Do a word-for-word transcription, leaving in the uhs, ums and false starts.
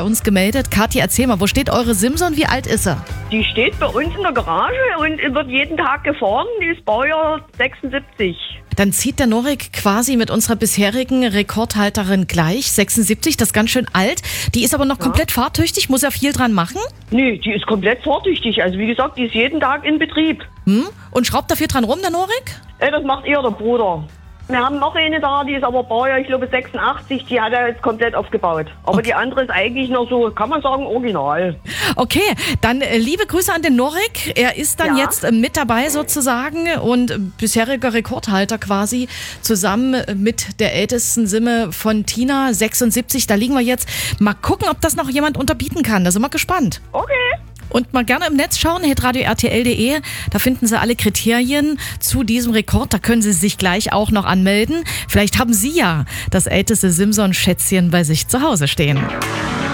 uns gemeldet. Kathi, erzähl mal, wo steht eure Simson? Wie alt ist er? Die steht bei uns in der Garage und wird jeden Tag gefahren. Die ist Baujahr sechsundsiebzig. Dann zieht der Norik quasi mit unserer bisherigen Rekordhalterin gleich. sechsundsiebzig, das ist ganz schön alt. Die ist aber noch Ja. komplett fahrtüchtig. Muss er viel dran machen? Nee, die ist komplett fahrtüchtig. Also wie gesagt, die ist jeden Tag in Betrieb. Hm? Und schraubt dafür dran rum, der Norik? Äh, das macht eher der Bruder. Wir haben noch eine da, die ist aber Baujahr, ich glaube sechsundachtzig, die hat er jetzt komplett aufgebaut. Aber Okay. die andere ist eigentlich noch so, kann man sagen, original. Okay, dann äh, liebe Grüße an den Norik. Er ist dann Ja. jetzt äh, mit dabei sozusagen und äh, bisheriger Rekordhalter quasi zusammen äh, mit der ältesten Simme von Tina, sechsundsiebzig. Da liegen wir jetzt. Mal gucken, ob das noch jemand unterbieten kann. Da sind wir gespannt. Okay. Und mal gerne im Netz schauen, hitradio r t l punkt d e. Da finden Sie alle Kriterien zu diesem Rekord. Da können Sie sich gleich auch noch anmelden. Vielleicht haben Sie ja das älteste Simson-Schätzchen bei sich zu Hause stehen.